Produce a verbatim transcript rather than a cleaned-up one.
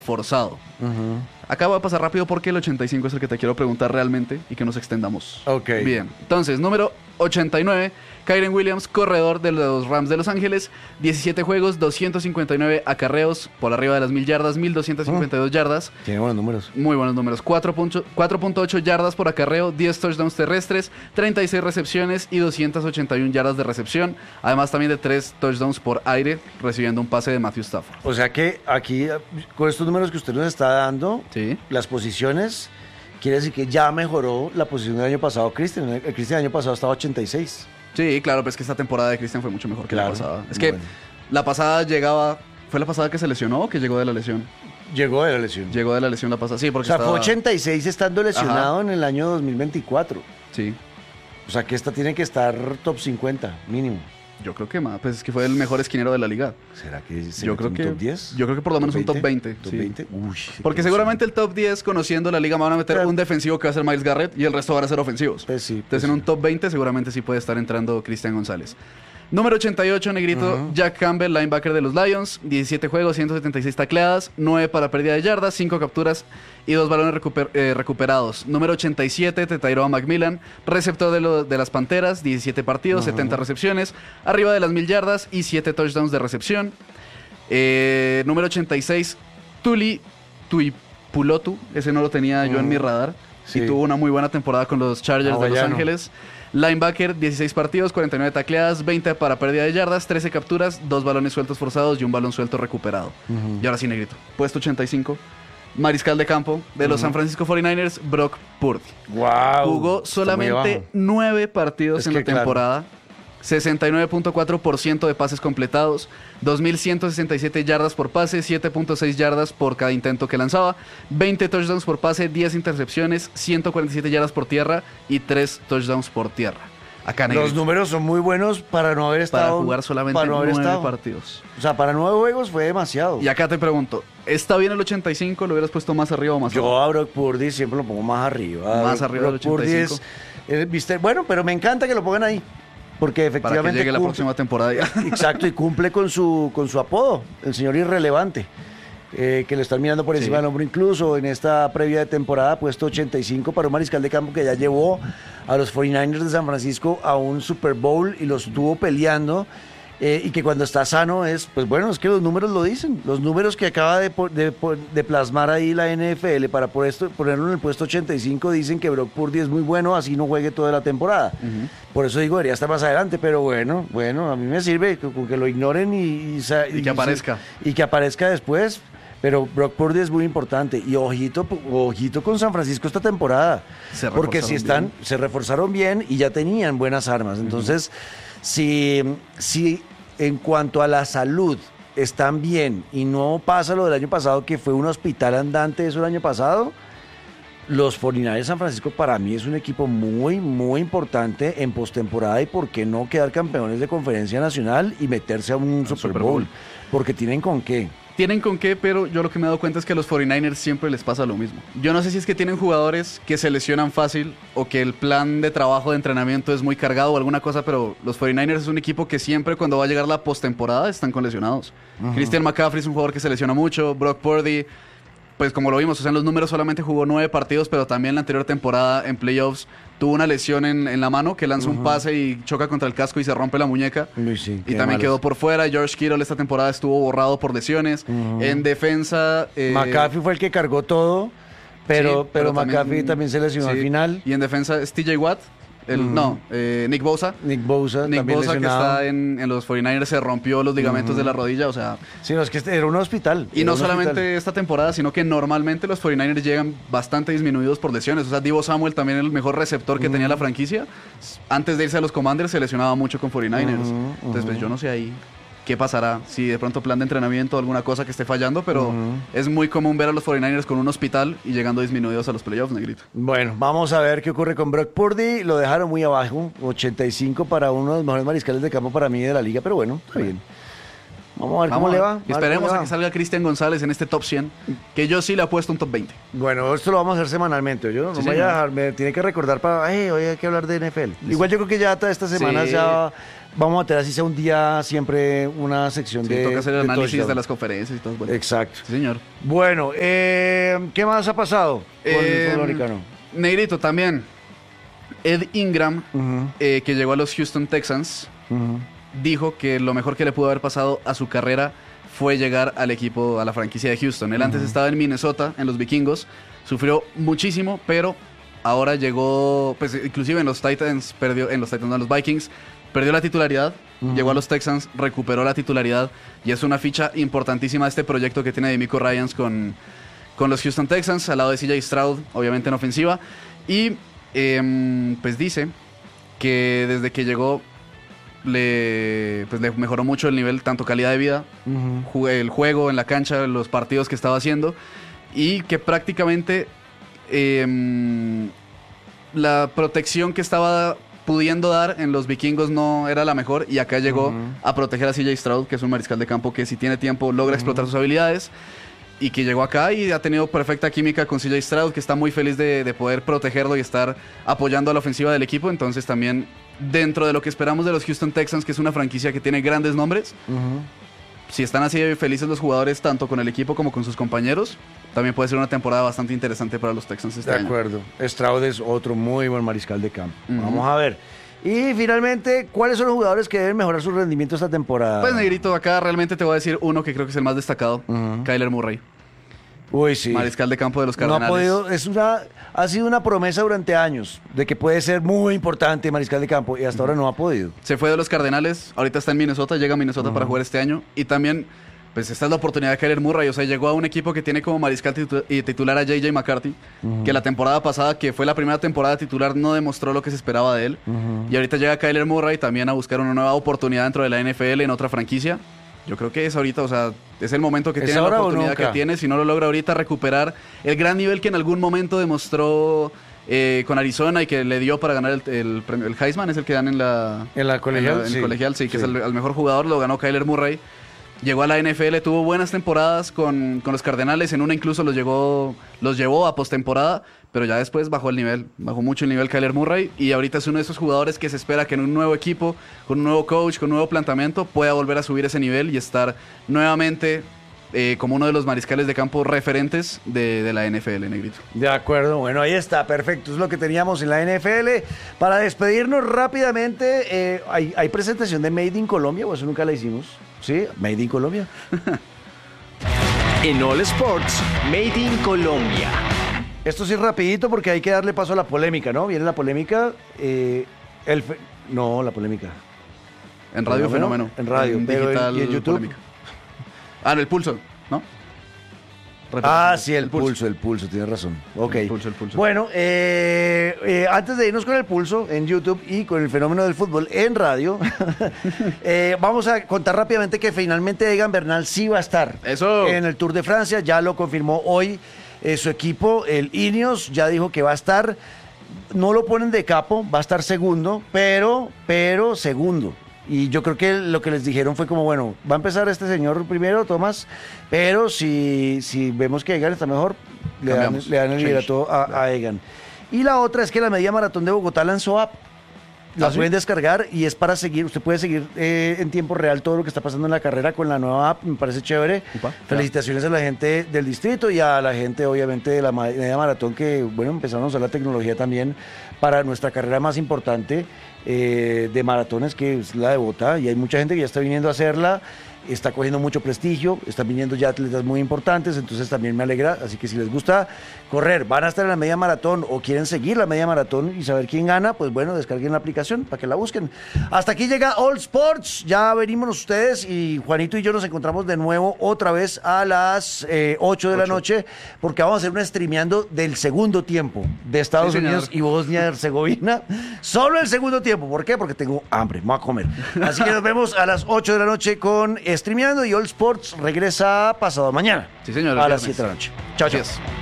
forzado. Uh-huh. Acá voy a pasar rápido porque el ochenta y cinco es el que te quiero preguntar realmente y que nos extendamos. Ok. Bien, entonces, número ochenta y nueve, Kyren Williams, corredor de los Rams de Los Ángeles, diecisiete juegos, doscientos cincuenta y nueve acarreos por arriba de las mil yardas, mil doscientas cincuenta y dos uh, yardas. Tiene buenos números. Muy buenos números. cuatro punto ocho yardas por acarreo, diez touchdowns terrestres, treinta y seis recepciones y doscientas ochenta y una yardas de recepción. Además también de tres touchdowns por aire, recibiendo un pase de Matthew Stafford. O sea que aquí, con estos números que usted nos está dando, sí, las posiciones, quiere decir que ya mejoró la posición del año pasado Christian. El Christian del año pasado estaba ochenta y seis. Sí, claro, pero es que esta temporada de Christian fue mucho mejor que claro, la pasada. Es que bueno. la pasada llegaba... ¿Fue la pasada que se lesionó o que llegó de la lesión? Llegó de la lesión. Llegó de la lesión la pasada, sí, porque O sea, estaba... fue ochenta y seis estando lesionado. Ajá. En el año dos mil veinticuatro. Sí. O sea, que esta tiene que estar top cincuenta, mínimo. Yo creo que más, pues es que fue el mejor esquinero de la liga. ¿Será que será yo creo un que, top diez? Yo creo que por lo menos un top veinte. ¿Top sí. veinte? Uy, porque seguramente el top diez, conociendo la liga, van a meter Pero, un defensivo que va a ser Myles Garrett y el resto van a ser ofensivos. Pues sí, pues Entonces sí. en un top veinte seguramente sí puede estar entrando Christian González. Número ochenta y ocho, negrito, uh-huh. Jack Campbell, linebacker de los Lions, diecisiete juegos, ciento setenta y seis tacleadas, nueve para pérdida de yardas, cinco capturas y dos balones recuper, eh, recuperados. Número ochenta y siete, Tyrone McMillan, receptor de, lo, de las Panteras, diecisiete partidos, uh-huh. setenta recepciones, arriba de las mil yardas y siete touchdowns de recepción. Eh, número ochenta y seis, Tuli Tuipulotu, ese no lo tenía uh-huh. yo en mi radar, sí. y tuvo una muy buena temporada con los Chargers ah, de Los Ángeles. Linebacker, dieciséis partidos, cuarenta y nueve tacleadas, veinte para pérdida de yardas, trece capturas, dos balones sueltos forzados y un balón suelto recuperado. Uh-huh. Y ahora sí, negrito. Puesto ochenta y cinco, mariscal de campo de los uh-huh. San Francisco cuarenta y nueve ers, Brock Purdy. Wow, jugó solamente nueve partidos es en que, la temporada. Claro. sesenta y nueve punto cuatro por ciento de pases completados, dos mil ciento sesenta y siete yardas por pase, siete punto seis yardas por cada intento que lanzaba, veinte touchdowns por pase, diez intercepciones, ciento cuarenta y siete yardas por tierra y tres touchdowns por tierra. Acá, los números son muy buenos para no haber estado... Para jugar solamente para no haber nueve estado. partidos. O sea, para nueve juegos fue demasiado. Y acá te pregunto, ¿está bien el ochenta y cinco? ¿Lo hubieras puesto más arriba o más Yo abajo? a Brock Purdy siempre lo pongo más arriba. Más arriba del ochenta y cinco. Purdy es, eh, ¿viste? Bueno, pero me encanta que lo pongan ahí. Porque efectivamente... Para que llegue cumple, la próxima temporada ya. Exacto, y cumple con su, con su apodo, el señor irrelevante, eh, que lo están mirando por encima sí. del hombro. Incluso en esta previa de temporada, puesto ochenta y cinco para un mariscal de campo que ya llevó a los cuarenta y nueve ers de San Francisco a un Super Bowl y los estuvo peleando. Eh, y que cuando está sano es, pues bueno, es que los números lo dicen. Los números que acaba de, de, de plasmar ahí la N F L para por esto, ponerlo en el puesto ochenta y cinco dicen que Brock Purdy es muy bueno, así no juegue toda la temporada. Uh-huh. Por eso digo, debería estar más adelante, pero bueno, bueno, a mí me sirve que, que lo ignoren y... Y, y, y que aparezca. Y que aparezca después. Pero Brock Purdy es muy importante. Y ojito, ojito con San Francisco esta temporada. Se porque si están, bien. se reforzaron bien y ya tenían buenas armas. Entonces, uh-huh. si, si en cuanto a la salud están bien y no pasa lo del año pasado, que fue un hospital andante eso el año pasado, los cuarenta y nueve de San Francisco para mí es un equipo muy, muy importante en postemporada y por qué no quedar campeones de conferencia nacional y meterse a un Super, Super Bowl, Bowl, porque tienen con qué. Tienen con qué, pero yo lo que me he dado cuenta es que a los cuarenta y nueve ers siempre les pasa lo mismo. Yo no sé si es que tienen jugadores que se lesionan fácil o que el plan de trabajo de entrenamiento es muy cargado o alguna cosa, pero los cuarenta y nueve ers es un equipo que siempre cuando va a llegar la postemporada están con lesionados. Uh-huh. Christian McCaffrey es un jugador que se lesiona mucho, Brock Purdy, pues como lo vimos, o sea, en los números solamente jugó nueve partidos, pero también la anterior temporada en playoffs tuvo una lesión en, en la mano que lanza uh-huh. un pase y choca contra el casco y se rompe la muñeca. Uy, sí, y también malos. Quedó por fuera. George Kittle esta temporada estuvo borrado por lesiones. Uh-huh. En defensa... Eh, McCaffrey fue el que cargó todo, pero, sí, pero, pero McCaffrey también, también se lesionó sí. al final. Y en defensa es T J Watt. El, uh-huh. No, eh, Nick Bosa. Nick Bosa, Nick también Bosa lesionado. Que está en, en los cuarenta y nueve ers se rompió los ligamentos uh-huh. de la rodilla, o sea... Sí, no, es que este era un hospital. Y no solamente hospital. Esta temporada, sino que normalmente los cuarenta y nueve ers llegan bastante disminuidos por lesiones. O sea, Deebo Samuel, también el mejor receptor que uh-huh. tenía la franquicia, antes de irse a los Commanders se lesionaba mucho con cuarenta y nueve ers. Uh-huh. Entonces, pues yo no sé ahí qué pasará, si de pronto plan de entrenamiento o alguna cosa que esté fallando, pero uh-huh. es muy común ver a los cuarenta y nueve ers con un hospital y llegando disminuidos a los playoffs, negrito. Bueno, vamos a ver qué ocurre con Brock Purdy. Lo dejaron muy abajo, ochenta y cinco para uno de los mejores mariscales de campo para mí de la liga, pero bueno, está bien. Vamos a ver vamos cómo a, le va. Y esperemos a, a que salga Christian González en este top cien, que yo sí le apuesto un top veinte. Bueno, esto lo vamos a hacer semanalmente. Yo no sí, vaya a dejar, me tiene que recordar para, hey, hoy hay que hablar de N F L. Sí, Igual sí. yo creo que ya todas estas semanas sí. ya vamos a tener así sea un día siempre una sección Sí, de... toca hacer el de análisis touchdown. de las conferencias y todo. Bueno. Exacto. Sí, señor. Bueno, eh, ¿qué más ha pasado con Eh, el fútbol americano? Negrito también. Ed Ingram, Ujú, eh, que llegó a los Houston Texans, ujú. dijo que lo mejor que le pudo haber pasado a su carrera fue llegar al equipo, a la franquicia de Houston. Él antes estaba en Minnesota, en los Vikingos, sufrió muchísimo, pero ahora llegó, pues inclusive en los Titans, perdió, en los Titans, no, en los Vikings, perdió la titularidad, Ujú. llegó a los Texans, recuperó la titularidad y es una ficha importantísima de este proyecto que tiene D'Amico Ryans con, con los Houston Texans, al lado de C J Stroud, obviamente en ofensiva, y em, pues dice que desde que llegó le, pues le mejoró mucho el nivel, tanto calidad de vida, Ujú. ju- el juego en la cancha, los partidos que estaba haciendo, y que prácticamente em, la protección que estaba pudiendo dar en los vikingos no era la mejor, y acá llegó Ujú. a proteger a C J Stroud, que es un mariscal de campo que si tiene tiempo logra explotar sus habilidades, y que llegó acá y ha tenido perfecta química con C J Stroud, que está muy feliz de, de poder protegerlo y estar apoyando a la ofensiva del equipo. Entonces también dentro de lo que esperamos de los Houston Texans, que es una franquicia que tiene grandes nombres, Ujú. si están así de felices los jugadores tanto con el equipo como con sus compañeros, también puede ser una temporada bastante interesante para los Texans este De año. acuerdo. Stroud es otro muy buen mariscal de campo. Ujú. Vamos a ver. Y finalmente, ¿cuáles son los jugadores que deben mejorar su rendimiento esta temporada? Pues Negrito, acá realmente te voy a decir uno que creo que es el más destacado, Ujú. Kyler Murray, Uy, sí. mariscal de campo de los No ha Cardenales. podido, es una, ha sido una promesa durante años de que puede ser muy importante mariscal de campo y hasta ahora no ha podido. Se fue de los Cardenales, ahorita está en Minnesota, llega a Minnesota para jugar este año. Y también, pues esta es la oportunidad de Kyler Murray. O sea, llegó a un equipo que tiene como mariscal titu- y titular a J J McCarthy, que la temporada pasada, que fue la primera temporada titular, no demostró lo que se esperaba de él. Y ahorita llega Kyler Murray también a buscar una nueva oportunidad dentro de la N F L en otra franquicia. Yo creo que es ahorita, o sea, es el momento que ¿Es tiene, la ahora o oportunidad nunca? que tiene. Si no lo logra ahorita, recuperar el gran nivel que en algún momento demostró eh, con Arizona y que le dio para ganar el, el premio. El Heisman es el que dan en la, En la colegial, en la- en sí. colegial, sí, que Sí. es el, el mejor jugador, lo ganó Kyler Murray. Llegó a la N F L, tuvo buenas temporadas con, con los Cardenales, en una incluso los, llegó, los llevó a postemporada, pero ya después bajó el nivel, bajó mucho el nivel Kyler Murray, y ahorita es uno de esos jugadores que se espera que en un nuevo equipo, con un nuevo coach, con un nuevo planteamiento, pueda volver a subir ese nivel y estar nuevamente eh, como uno de los mariscales de campo referentes de, de la N F L, Negrito. De acuerdo, bueno, ahí está, perfecto. Es lo que teníamos en la N F L. Para despedirnos rápidamente, eh, ¿hay, ¿hay presentación de Made in Colombia o eso nunca la hicimos? ¿Sí? Made in Colombia. En All Sports, Made in Colombia. Esto sí rapidito porque hay que darle paso a la polémica, ¿no? Viene la polémica. eh, el fe- no, la polémica. En Radio Fenómeno, Fenómeno. en radio, pero en- digital, y en YouTube. polémica. Ah, no, el pulso, ¿no? Ah, sí, el, pulso. el pulso, tienes razón. Ok. El pulso, el pulso. Bueno, eh, eh, antes de irnos con el pulso en YouTube y con el fenómeno del fútbol en radio, eh, vamos a contar rápidamente que finalmente Egan Bernal sí va a estar Eso. en el Tour de Francia. Ya lo confirmó hoy eh, su equipo, el Ineos, ya dijo que va a estar. No lo ponen de capo, va a estar segundo, pero, pero segundo. Y yo creo que lo que les dijeron fue como, bueno, va a empezar este señor primero, Tomás, pero si, si vemos que Egan está mejor, le dan, Cambiamos. le dan el Change. liderato a, a Egan. Y la otra es que la media maratón de Bogotá lanzó app. La ¿Ah, sí? pueden descargar y es para seguir, usted puede seguir eh, en tiempo real todo lo que está pasando en la carrera con la nueva app, me parece chévere. Upa, Felicitaciones a la gente del distrito y a la gente obviamente de la ma- media maratón que, bueno, empezaron a usar la tecnología también para nuestra carrera más importante eh, de maratones, que es la de Bogotá, y hay mucha gente que ya está viniendo a hacerla, está cogiendo mucho prestigio, están viniendo ya atletas muy importantes, entonces también me alegra, así que si les gusta correr, van a estar en la media maratón o quieren seguir la media maratón y saber quién gana, pues bueno, descarguen la aplicación para que la busquen. Hasta aquí llega All Sports, ya venimos ustedes y Juanito y yo nos encontramos de nuevo otra vez a las eh, ocho de la noche, porque vamos a hacer una streameando del segundo tiempo de Estados Sí, señor. Unidos y Bosnia y Herzegovina, solo el segundo tiempo. ¿Por qué? Porque tengo hambre, me voy a comer. Así que nos vemos a las ocho de la noche con Streameando y All Sports regresa pasado mañana Sí, señor, el a las viernes. siete de la noche. Chao, chao. Así es.